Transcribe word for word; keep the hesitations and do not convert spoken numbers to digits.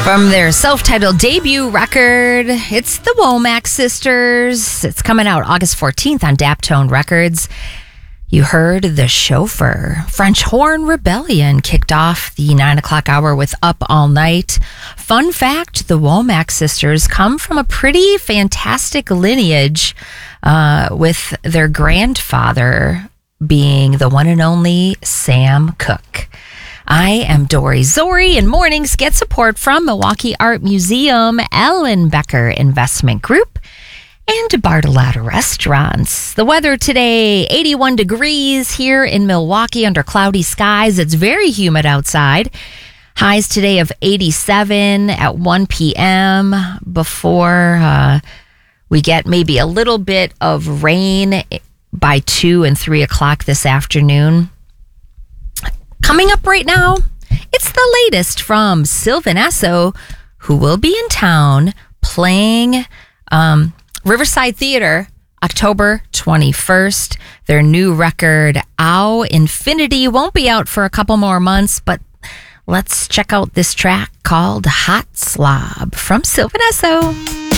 From their self-titled debut record, it's the Womack Sisters. It's coming out August fourteenth on Daptone Records. You heard The Chauffeur. French Horn Rebellion kicked off the nine o'clock hour with Up All Night. Fun fact, the Womack Sisters come from a pretty fantastic lineage, uh, with their grandfather being the one and only Sam Cooke. I am Dory Zori, and mornings get support from Milwaukee Art Museum, Ellenbecker Investment Group, and Bartolotta Restaurants. The weather today, eighty-one degrees here in Milwaukee under cloudy skies. It's very humid outside. Highs today of eighty-seven at one p.m. before uh, we get maybe a little bit of rain by two and three o'clock this afternoon. Coming up right now, it's the latest from Sylvan Esso, who will be in town playing um, Riverside Theater October twenty-first. Their new record, Ow Infinity, won't be out for a couple more months, but let's check out this track called Hot Slob from Sylvan Esso.